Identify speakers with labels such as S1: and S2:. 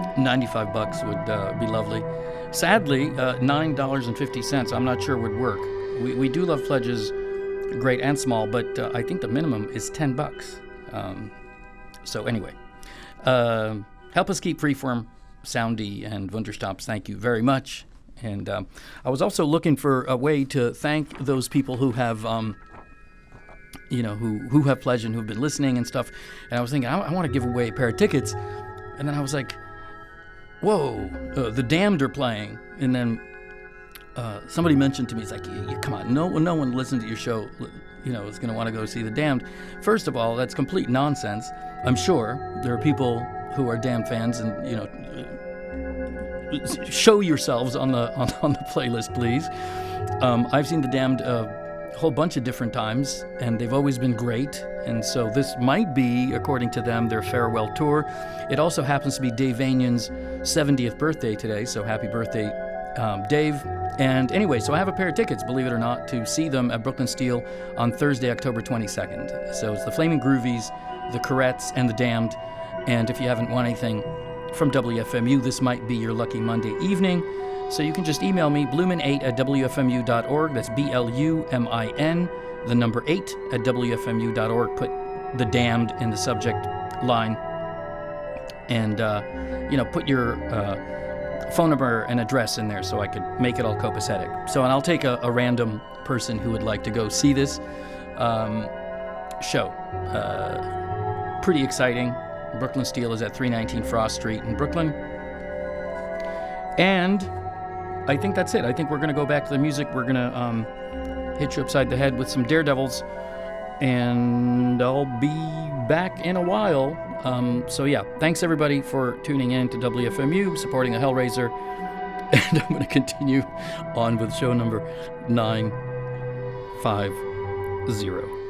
S1: $95 would be lovely. Sadly, $9.50, I'm not sure would work. We do love pledges, great and small, but I think the minimum is $10. So anyway, help us keep Freeform soundy and Wunderstops. Thank you very much. And I was also looking for a way to thank those people who have, who have pledged and who've been listening and stuff. And I was thinking, I want to give away a pair of tickets. And then I was like, whoa, the Damned are playing. And then somebody mentioned to me, it's like, come on, no one listened to your show, is going to want to go see the Damned. First of all, that's complete nonsense. I'm sure there are people who are Damned fans, and show yourselves on the playlist, please. I've seen the Damned a whole bunch of different times, and they've always been great. And so this might be, according to them, their farewell tour. It also happens to be Dave Vanion's 70th birthday today, so happy birthday, Dave. And anyway, so I have a pair of tickets, believe it or not, to see them at Brooklyn Steel on Thursday, October 22nd. So it's the Flaming Groovies, the Corettes, and the Damned. And if you haven't won anything from WFMU, this might be your lucky Monday evening. So you can just email me, blumin8@wfmu.org. That's BLUMIN, the number 8 at WFMU.org. Put the Damned in the subject line. And, put your phone number and address in there so I could make it all copacetic. So, and I'll take a random person who would like to go see this show. Pretty exciting. Brooklyn Steel is at 319 Frost Street in Brooklyn. And I think that's it. I think we're going to go back to the music. We're going to hit you upside the head with some Daredevils. And I'll be back in a while. So yeah, thanks everybody for tuning in to WFMU, supporting a Hellraiser. And I'm going to continue on with show number 950.